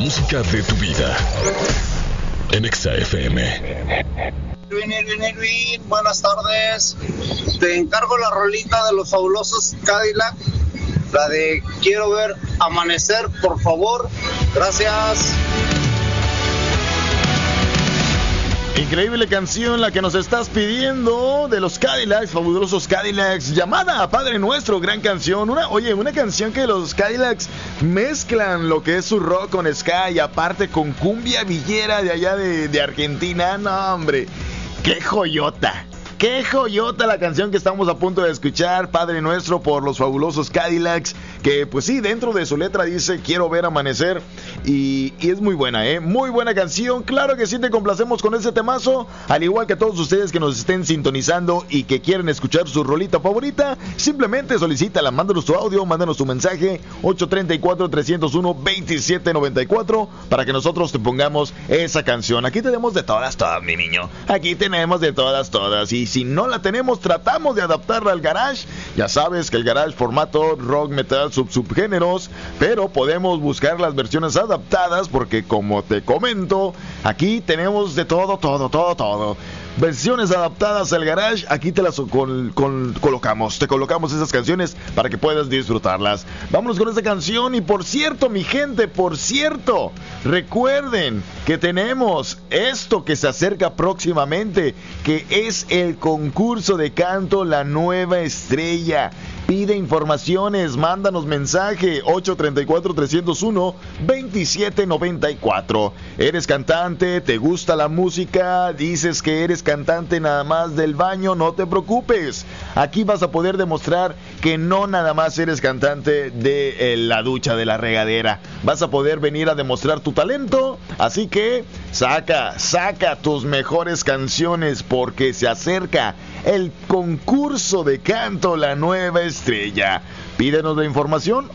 música de tu vida en Exa FM. Buenas tardes. Te encargo la rolita de los fabulosos Cadillac, la de Quiero ver amanecer, por favor. Gracias. Increíble canción la que nos estás pidiendo de los Cadillacs, fabulosos Cadillacs, llamada Padre Nuestro, gran canción. Una canción que los Cadillacs mezclan lo que es su rock con ska y aparte con cumbia villera de allá de Argentina. No, hombre, qué joyota. Qué joyota la canción que estamos a punto de escuchar, Padre Nuestro, por los fabulosos Cadillacs, que pues sí, dentro de su letra dice quiero ver amanecer, y es muy buena, muy buena canción. Claro que sí, te complacemos con ese temazo, al igual que todos ustedes que nos estén sintonizando y que quieren escuchar su rolita favorita, simplemente solicítala, mándanos tu audio, mándanos tu mensaje, 834-301-2794, para que nosotros te pongamos esa canción. Aquí tenemos de todas, mi niño, aquí tenemos de todas, y si no la tenemos, tratamos de adaptarla al garage. Ya sabes que el garage formato rock, metal, subgéneros, pero podemos buscar las versiones adaptadas porque, como te comento, aquí tenemos de todo. Versiones adaptadas al garage, aquí te las colocamos. Te colocamos esas canciones para que puedas disfrutarlas. Vámonos con esta canción. Y por cierto, mi gente, recuerden que tenemos esto que se acerca próximamente, que es el concurso de canto La Nueva Estrella. Pide informaciones, mándanos mensaje 834-301-2794. ¿Eres cantante? ¿Te gusta la música? ¿Dices que eres cantante nada más del baño? No te preocupes. Aquí vas a poder demostrar que no nada más eres cantante de la ducha, de la regadera. Vas a poder venir a demostrar tu talento. Así que saca tus mejores canciones porque se acerca el concurso de canto La Nueva Estrella. Pídenos la información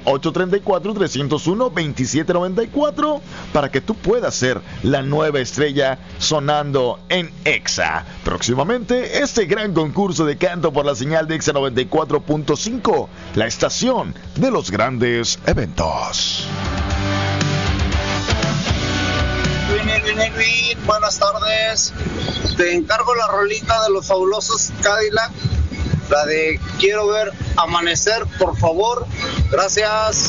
834-301-2794 para que tú puedas ser la nueva estrella sonando en Exa. Próximamente este gran concurso de canto por la señal de Exa 94.5, la estación de los grandes eventos. Buenas tardes. Te encargo la rolita de los fabulosos Cadillac, la de Quiero ver amanecer, por favor. Gracias.